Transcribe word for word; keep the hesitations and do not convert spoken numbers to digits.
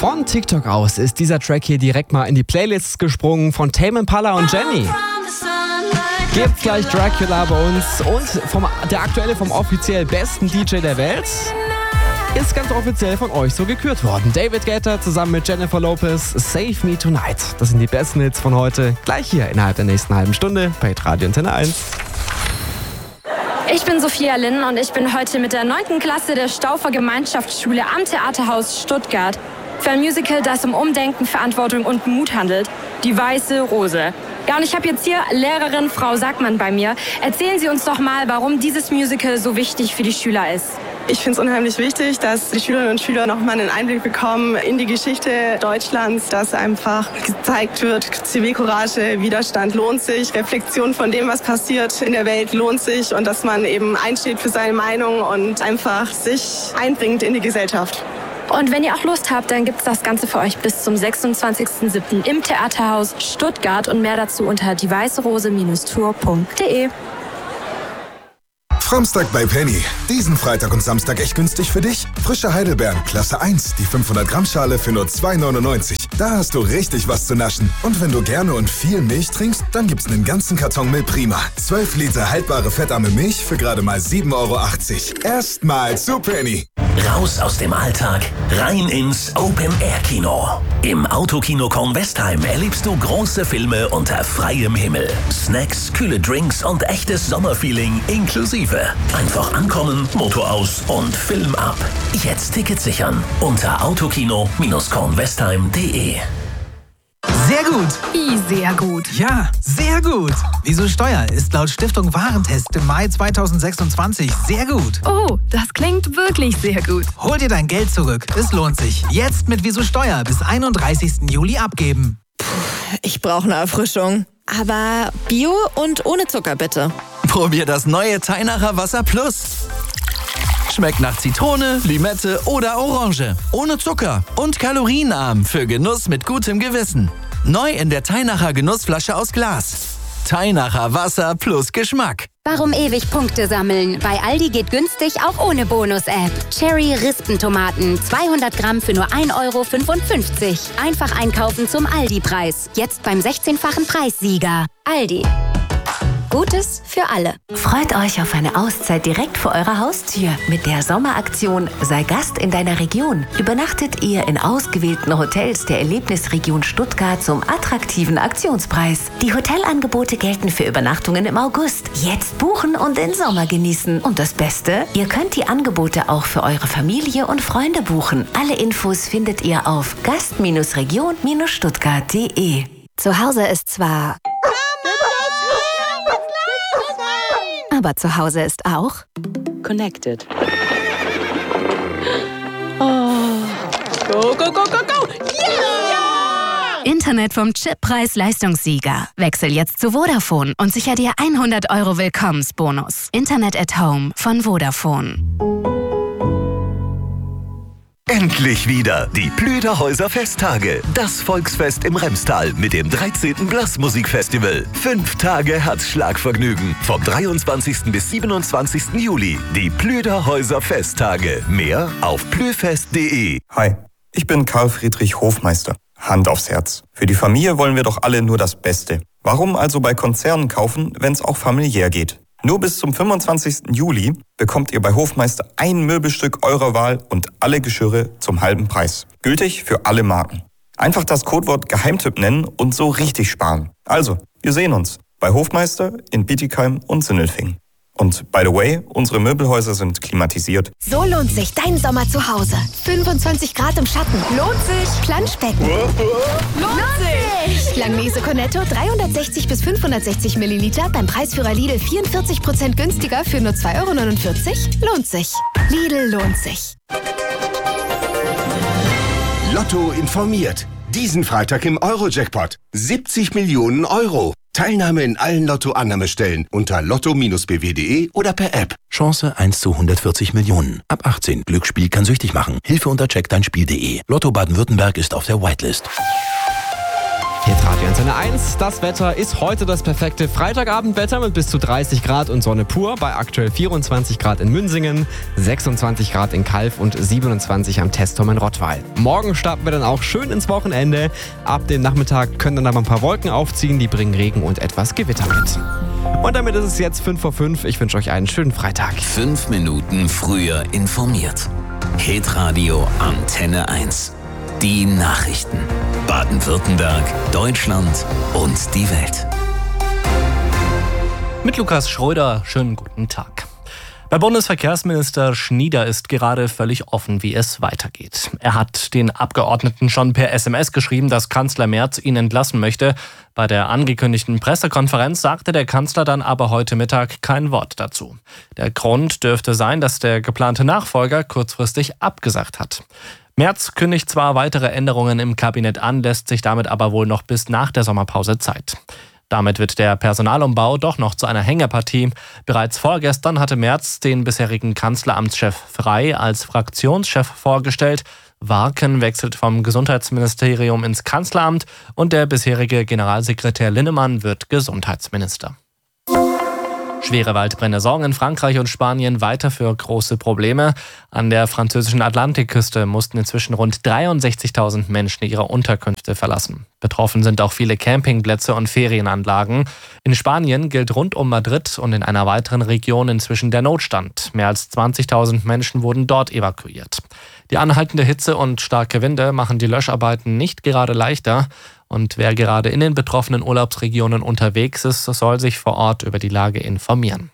Von TikTok aus ist dieser Track hier direkt mal in die Playlists gesprungen von Tame Impala und Jenny. Gibt's gleich Dracula bei uns und vom, der aktuelle vom offiziell besten D J der Welt ist ganz offiziell von euch so gekürt worden. David Guetta zusammen mit Jennifer Lopez, Save Me Tonight. Das sind die besten Hits von heute, gleich hier innerhalb der nächsten halben Stunde bei Radio Antenne eins. Ich bin Sophia Linn und ich bin heute mit der neunten Klasse der Staufer Gemeinschaftsschule am Theaterhaus Stuttgart für ein Musical, das um Umdenken, Verantwortung und Mut handelt. Die Weiße Rose. Ja, und ich habe jetzt hier Lehrerin Frau Sackmann bei mir. Erzählen Sie uns doch mal, warum dieses Musical so wichtig für die Schüler ist. Ich finde es unheimlich wichtig, dass die Schülerinnen und Schüler nochmal einen Einblick bekommen in die Geschichte Deutschlands, dass einfach gezeigt wird, Zivilcourage, Widerstand lohnt sich, Reflexion von dem, was passiert in der Welt lohnt sich und dass man eben einsteht für seine Meinung und einfach sich einbringt in die Gesellschaft. Und wenn ihr auch Lust habt, dann gibt's das Ganze für euch bis zum sechsundzwanzigsten siebten im Theaterhaus Stuttgart und mehr dazu unter die weiße rose tour punkt de. Samstag bei Penny. Diesen Freitag und Samstag echt günstig für dich. Frische Heidelbeeren, Klasse eins, die fünfhundert Gramm Schale für nur zwei neunundneunzig. Da hast du richtig was zu naschen. Und wenn du gerne und viel Milch trinkst, dann gibt's einen ganzen Karton Milch Prima. zwölf Liter haltbare fettarme Milch für gerade mal sieben Euro achtzig. Erstmal zu Penny. Raus aus dem Alltag, rein ins Open-Air-Kino. Im Autokino Kornwestheim erlebst du große Filme unter freiem Himmel. Snacks, kühle Drinks und echtes Sommerfeeling inklusive. Einfach ankommen, Motor aus und Film ab. Jetzt Tickets sichern unter autokino kornwestheim punkt de. Sehr gut. Wie sehr gut? Ja, sehr gut. Wieso Steuer ist laut Stiftung Warentest im Mai zweitausendsechsundzwanzig sehr gut. Oh, das klingt wirklich sehr gut. Hol dir dein Geld zurück. Es lohnt sich. Jetzt mit Wieso Steuer bis einunddreißigsten Juli abgeben. Puh, ich brauche eine Erfrischung. Aber Bio und ohne Zucker bitte. Probier das neue Teinacher Wasser Plus. Schmeckt nach Zitrone, Limette oder Orange. Ohne Zucker und kalorienarm für Genuss mit gutem Gewissen. Neu in der Teinacher Genussflasche aus Glas. Teinacher Wasser plus Geschmack. Warum ewig Punkte sammeln? Bei Aldi geht günstig auch ohne Bonus-App. Cherry-Rispentomaten, zweihundert Gramm für nur ein Euro fünfundfünfzig. Einfach einkaufen zum Aldi-Preis. Jetzt beim sechzehnfachen Preissieger. Aldi. Gutes für alle. Freut euch auf eine Auszeit direkt vor eurer Haustür. Mit der Sommeraktion Sei Gast in deiner Region übernachtet ihr in ausgewählten Hotels der Erlebnisregion Stuttgart zum attraktiven Aktionspreis. Die Hotelangebote gelten für Übernachtungen im August. Jetzt buchen und den Sommer genießen. Und das Beste, ihr könnt die Angebote auch für eure Familie und Freunde buchen. Alle Infos findet ihr auf gast region stuttgart punkt de. Zu Hause ist zwar... Aber zu Hause ist auch Connected. Oh. Go, go, go, go, go! Yeah! Internet vom Chippreis-Leistungssieger. Wechsel jetzt zu Vodafone und sicher dir hundert Euro Willkommensbonus. Internet at Home von Vodafone. Endlich wieder die Plüderhäuser Festtage. Das Volksfest im Remstal mit dem dreizehnten Blasmusikfestival. Fünf Tage Herzschlagvergnügen. Vom dreiundzwanzigsten bis siebenundzwanzigsten Juli. Die Plüderhäuser Festtage. Mehr auf plüfest punkt de. Hi, ich bin Karl Friedrich Hofmeister. Hand aufs Herz. Für die Familie wollen wir doch alle nur das Beste. Warum also bei Konzernen kaufen, wenn es auch familiär geht? Nur bis zum fünfundzwanzigsten Juli bekommt ihr bei Hofmeister ein Möbelstück eurer Wahl und alle Geschirre zum halben Preis. Gültig für alle Marken. Einfach das Codewort Geheimtipp nennen und so richtig sparen. Also, wir sehen uns bei Hofmeister in Bietigheim und Sindelfingen. Und by the way, unsere Möbelhäuser sind klimatisiert. So lohnt sich dein Sommer zu Hause. fünfundzwanzig Grad im Schatten. Lohnt sich. Planschbecken. Lohnt sich. Langnese Cornetto dreihundertsechzig bis fünfhundertsechzig Milliliter beim Preisführer Lidl vierundvierzig Prozent günstiger für nur zwei Euro neunundvierzig. Lohnt sich. Lidl lohnt sich. Lotto informiert. Diesen Freitag im Euro-Jackpot. siebzig Millionen Euro. Teilnahme in allen Lotto-Annahmestellen unter lotto b w punkt de oder per App. Chance eins zu hundertvierzig Millionen. Ab achtzehn. Glücksspiel kann süchtig machen. Hilfe unter check dein spiel punkt de. Lotto Baden-Württemberg ist auf der Whitelist. Hitradio Antenne eins. Das Wetter ist heute das perfekte Freitagabendwetter mit bis zu dreißig Grad und Sonne pur bei aktuell vierundzwanzig Grad in Münsingen, sechsundzwanzig Grad in Calw und siebenundzwanzig am Testturm in Rottweil. Morgen starten wir dann auch schön ins Wochenende. Ab dem Nachmittag können dann aber ein paar Wolken aufziehen, die bringen Regen und etwas Gewitter mit. Und damit ist es jetzt fünf vor fünf. Ich wünsche euch einen schönen Freitag. Fünf Minuten früher informiert. Hitradio Antenne eins. Die Nachrichten. Baden-Württemberg, Deutschland und die Welt. Mit Lukas Schröder, schönen guten Tag. Bei Bundesverkehrsminister Schnieder ist gerade völlig offen, wie es weitergeht. Er hat den Abgeordneten schon per S M S geschrieben, dass Kanzler Merz ihn entlassen möchte. Bei der angekündigten Pressekonferenz sagte der Kanzler dann aber heute Mittag kein Wort dazu. Der Grund dürfte sein, dass der geplante Nachfolger kurzfristig abgesagt hat. Merz kündigt zwar weitere Änderungen im Kabinett an, lässt sich damit aber wohl noch bis nach der Sommerpause Zeit. Damit wird der Personalumbau doch noch zu einer Hängepartie. Bereits vorgestern hatte Merz den bisherigen Kanzleramtschef Frey als Fraktionschef vorgestellt. Warken wechselt vom Gesundheitsministerium ins Kanzleramt und der bisherige Generalsekretär Linnemann wird Gesundheitsminister. Schwere Waldbrände sorgen in Frankreich und Spanien weiter für große Probleme. An der französischen Atlantikküste mussten inzwischen rund dreiundsechzigtausend Menschen ihre Unterkünfte verlassen. Betroffen sind auch viele Campingplätze und Ferienanlagen. In Spanien gilt rund um Madrid und in einer weiteren Region inzwischen der Notstand. Mehr als zwanzigtausend Menschen wurden dort evakuiert. Die anhaltende Hitze und starke Winde machen die Löscharbeiten nicht gerade leichter. Und wer gerade in den betroffenen Urlaubsregionen unterwegs ist, soll sich vor Ort über die Lage informieren.